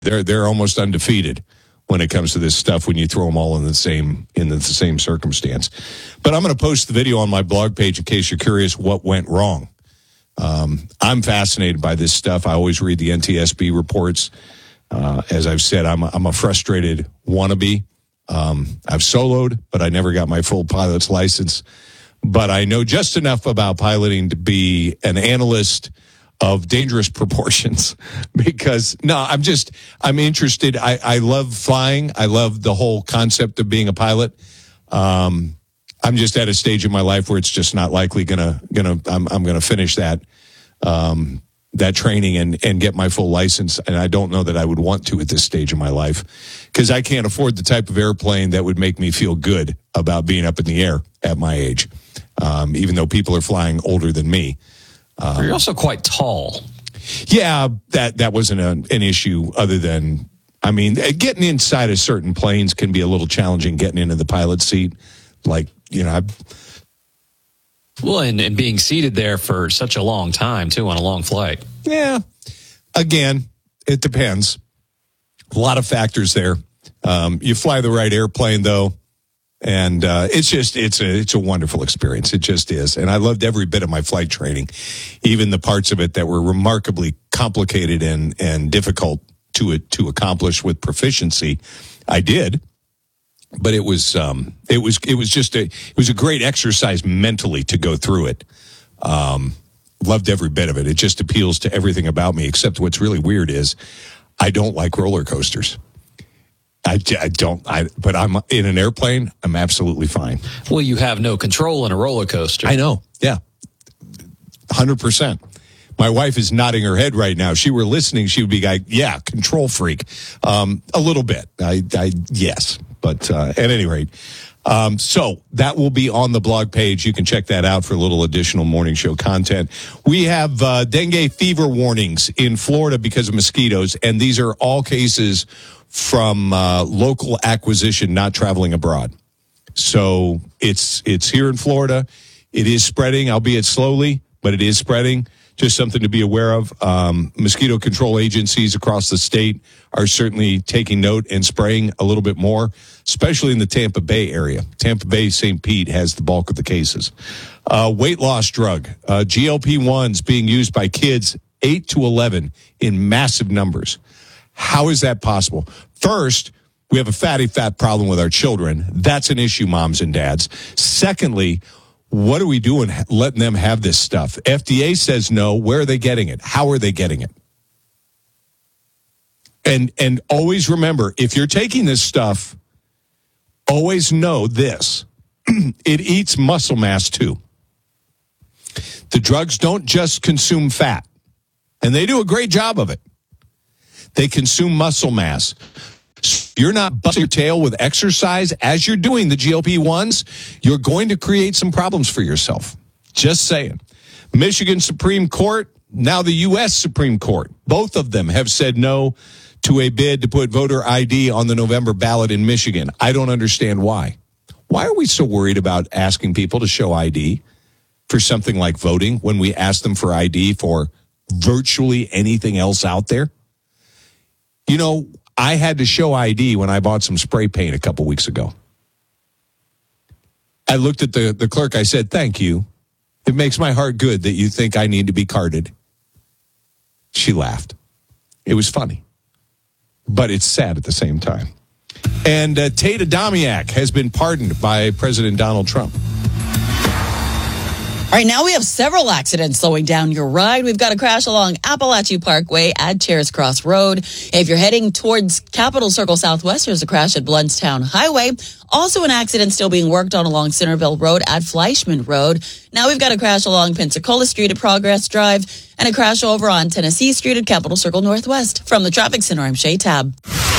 They're almost undefeated when it comes to this stuff when you throw them all in the same circumstance. But I'm going to post the video on my blog page in case you're curious what went wrong. I'm fascinated by this stuff. I always read the NTSB reports. As I've said, I'm a frustrated wannabe. I've soloed, but I never got my full pilot's license. But I know just enough about piloting to be an analyst of dangerous proportions because, I'm interested. I love flying. I love the whole concept of being a pilot. I'm just at a stage in my life where it's just not likely I'm gonna finish that training and get my full license. And I don't know that I would want to at this stage of my life because I can't afford the type of airplane that would make me feel good about being up in the air at my age. Even though people are flying older than me. You're also quite tall. Yeah, that wasn't an issue other than, getting inside of certain planes can be a little challenging getting into the pilot seat. And being seated there for such a long time, too, on a long flight. Yeah. Again, it depends. A lot of factors there. You fly the right airplane, though. And it's a wonderful experience. It just is. And I loved every bit of my flight training, even the parts of it that were remarkably complicated and difficult to accomplish with proficiency. I did. But it was a great exercise mentally to go through it. Loved every bit of it. It just appeals to everything about me, except what's really weird is I don't like roller coasters. But I'm in an airplane, I'm absolutely fine. Well, you have no control in a roller coaster. I know. Yeah. 100%. My wife is nodding her head right now. If she were listening, she would be like, yeah, control freak. A little bit. Yes. But at any rate, so that will be on the blog page. You can check that out for a little additional morning show content. We have dengue fever warnings in Florida because of mosquitoes, and these are all cases from local acquisition, not traveling abroad. So it's here in Florida. It is spreading, albeit slowly, but it is spreading. Just something to be aware of. Mosquito control agencies across the state are certainly taking note and spraying a little bit more, especially in the Tampa Bay area. Tampa Bay, St. Pete has the bulk of the cases. Weight loss drug, GLP-1s being used by kids 8 to 11 in massive numbers. How is that possible? First, we have a fat problem with our children. That's an issue, moms and dads. Secondly, what are we doing letting them have this stuff? FDA says no. Where are they getting it? How are they getting it? And always remember, if you're taking this stuff, always know this. It eats muscle mass too. The drugs don't just consume fat, and they do a great job of it. They consume muscle mass. You're not busting your tail with exercise as you're doing the GLP-1s, you're going to create some problems for yourself. Just saying. Michigan Supreme Court, now the U.S. Supreme Court, both of them have said no to a bid to put voter ID on the November ballot in Michigan. I don't understand why. Why are we so worried about asking people to show ID for something like voting when we ask them for ID for virtually anything else out there? You know, I had to show ID when I bought some spray paint a couple weeks ago. I looked at the clerk. I said, thank you. It makes my heart good that you think I need to be carded. She laughed. It was funny, but it's sad at the same time. And Tate Adamiak has been pardoned by President Donald Trump. All right, now we have several accidents slowing down your ride. We've got a crash along Appalachia Parkway at Chares Cross Road. If you're heading towards Capitol Circle Southwest, there's a crash at Bluntstown Highway. Also an accident still being worked on along Centerville Road at Fleischman Road. Now we've got a crash along Pensacola Street at Progress Drive and a crash over on Tennessee Street at Capitol Circle Northwest. From the Traffic Center, I'm Shay Tab.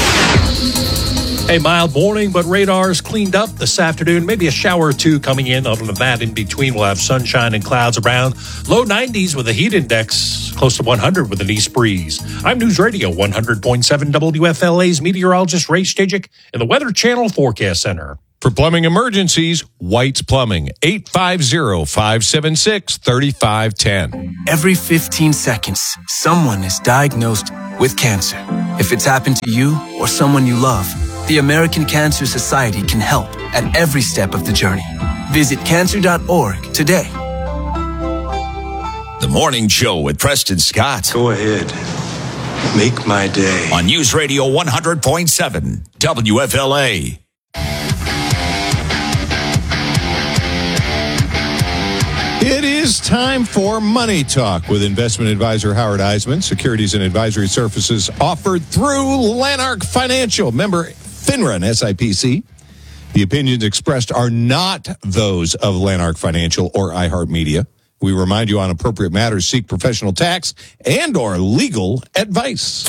A mild morning, but radar's cleaned up this afternoon. Maybe a shower or two coming in. Other than that, in between, we'll have sunshine and clouds around. Low 90s with a heat index close to 100 with an east breeze. I'm News Radio 100.7 WFLA's meteorologist Ray Stajic in the Weather Channel Forecast Center. For plumbing emergencies, White's Plumbing, 850-576-3510. Every 15 seconds, someone is diagnosed with cancer. If it's happened to you or someone you love, the American Cancer Society can help at every step of the journey. Visit cancer.org today. The Morning Show with Preston Scott. Go ahead. Make my day. On News Radio 100.7 WFLA. It is time for Money Talk with investment advisor Howard Eisman. Securities and advisory services offered through Lanark Financial. Member FINRA and SIPC. The opinions expressed are not those of Lanark Financial or iHeartMedia. We remind you on appropriate matters, seek professional tax and or legal advice.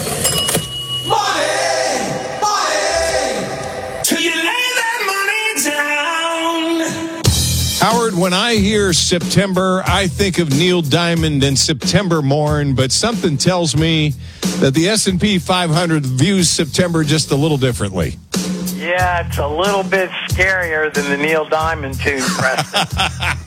Howard, when I hear September, I think of Neil Diamond and September Morn, but something tells me that the S&P 500 views September just a little differently. Yeah, it's a little bit scarier than the Neil Diamond tune, Preston.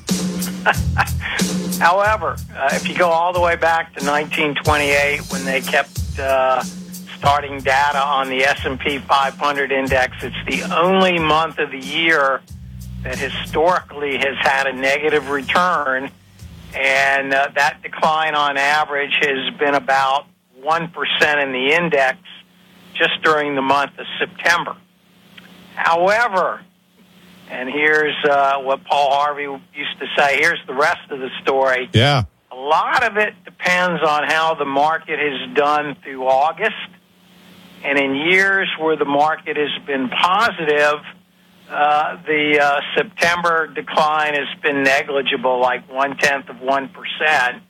However, if you go all the way back to 1928 when they kept starting data on the S&P 500 index, it's the only month of the year that historically has had a negative return, and that decline on average has been about 1% in the index just during the month of September. However, and here's what Paul Harvey used to say, here's the rest of the story. Yeah. A lot of it depends on how the market has done through August, and in years where the market has been positive, the September decline has been negligible, like 0.1%.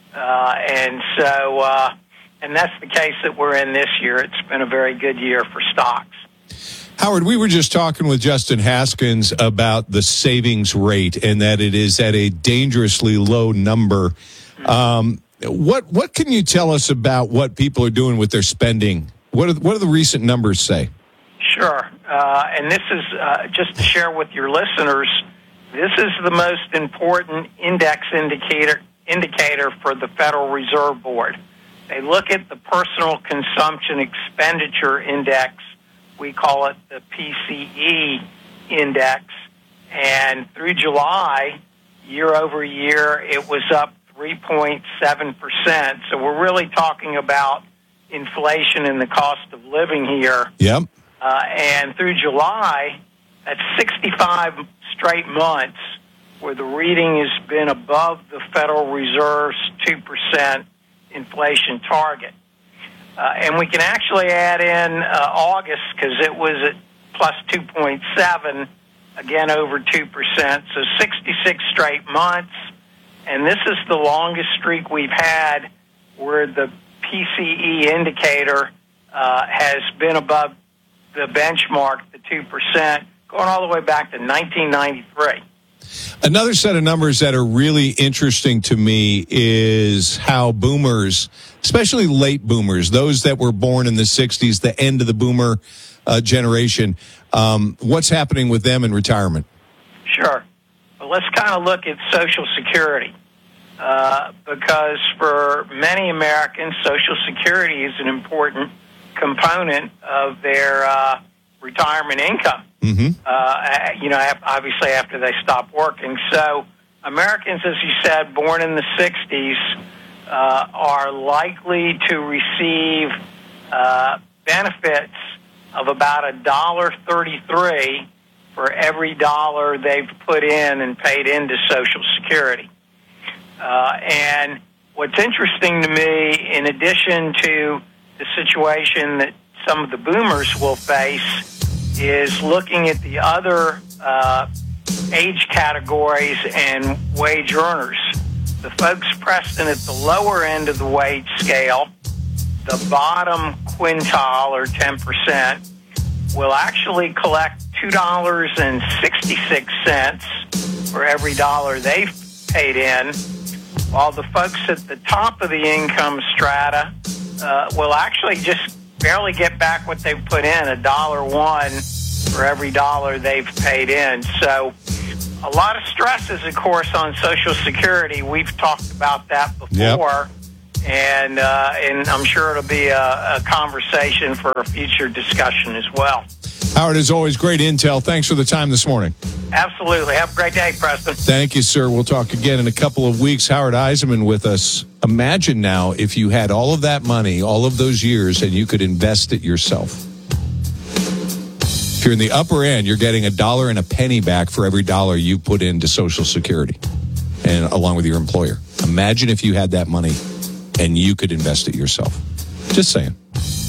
And that's the case that we're in this year. It's been a very good year for stocks. Howard, we were just talking with Justin Haskins about the savings rate and that it is at a dangerously low number. What can you tell us about what people are doing with their spending? What do the recent numbers say? Sure. And this is, just to share with your listeners, this is the most important index indicator for the Federal Reserve Board. They look at the Personal Consumption Expenditure Index. We call it the PCE Index. And through July, year over year, it was up 3.7%. So we're really talking about inflation and the cost of living here. Yep. And through July, that's 65 straight months where the reading has been above the Federal Reserve's 2% inflation target. And we can actually add in August because it was at plus 2.7, again over 2%. So 66 straight months. And this is the longest streak we've had where the PCE indicator has been above the benchmark, the 2%, going all the way back to 1993. Another set of numbers that are really interesting to me is how boomers, especially late boomers, those that were born in the 60s, the end of the boomer generation, what's happening with them in retirement? Sure. Well, let's kind of look at Social Security. Because for many Americans, Social Security is an important component of their retirement income. Mm-hmm. Obviously after they stop working. So Americans, as you said, born in the 60s, are likely to receive benefits of about $1.33 for every dollar they've put in and paid into Social Security. And what's interesting to me, in addition to the situation that some of the boomers will face, is looking at the other age categories and wage earners. The folks, Preston, at the lower end of the wage scale, the bottom quintile, or 10%, will actually collect $2.66 for every dollar they've paid in, while the folks at the top of the income strata will actually just barely get back what they've put in, $1 for for every dollar they've paid in. So a lot of stresses, of course, on Social Security. We've talked about that before, and I'm sure it'll be a conversation for a future discussion as well. Howard, as always, great intel. Thanks for the time this morning. Absolutely. Have a great day, Preston. Thank you, sir. We'll talk again in a couple of weeks. Howard Eisenman with us. Imagine now if you had all of that money, all of those years, and you could invest it yourself. If you're in the upper end, you're getting $1 and a penny back for every dollar you put into Social Security, and along with your employer. Imagine if you had that money and you could invest it yourself. Just saying.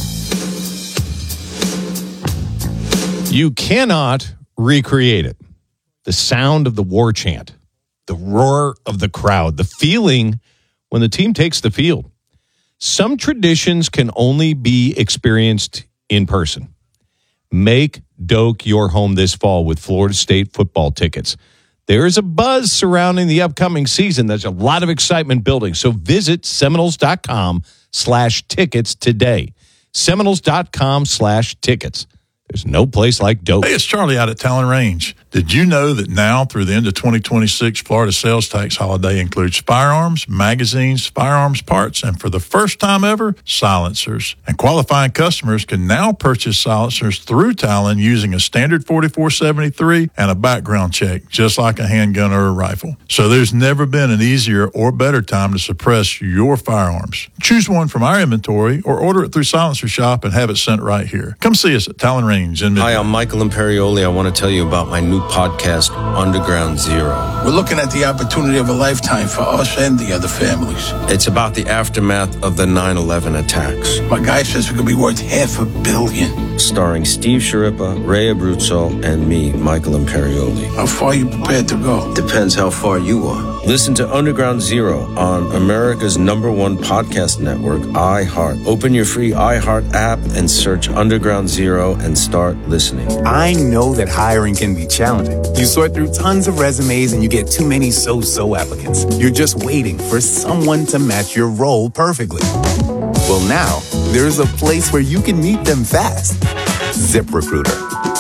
You cannot recreate it. The sound of the war chant, the roar of the crowd, the feeling when the team takes the field. Some traditions can only be experienced in person. Make Doak your home this fall with Florida State football tickets. There is a buzz surrounding the upcoming season. There's a lot of excitement building. So visit Seminoles.com/tickets today. Seminoles.com/tickets. There's no place like Doak. Hey, it's Charlie out at Talon Range. Did you know that now through the end of 2026, Florida sales tax holiday includes firearms, magazines, firearms parts, and for the first time ever, silencers. And qualifying customers can now purchase silencers through Talon using a standard 4473 and a background check, just like a handgun or a rifle. So there's never been an easier or better time to suppress your firearms. Choose one from our inventory or order it through Silencer Shop and have it sent right here. Come see us at Talon Range. Hi, I'm Michael Imperioli. I want to tell you about my new podcast, Underground Zero. We're looking at the opportunity of a lifetime for us and the other families. It's about the aftermath of the 9/11 attacks. My guy says we could be worth $500 million. Starring Steve Sciarippa, Ray Abruzzo, and me, Michael Imperioli. How far are you prepared to go? Depends how far you are. Listen to Underground Zero on America's #1 podcast network, iHeart. Open your free iHeart app and search Underground Zero and start listening. I know that hiring can be challenging. You sort through tons of resumes and you get too many so-so applicants. You're just waiting for someone to match your role perfectly. Well, now there's a place where you can meet them fast. ZipRecruiter.